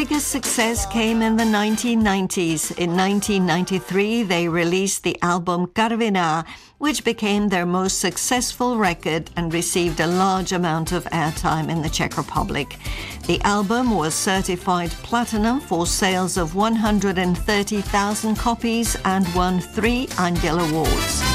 biggest success came in the 1990s. In 1993, they released the album Karviná, which became their most successful record and received a large amount of airtime in the Czech Republic. The album was certified platinum for sales of 130,000 copies and won 3 Anděl Awards.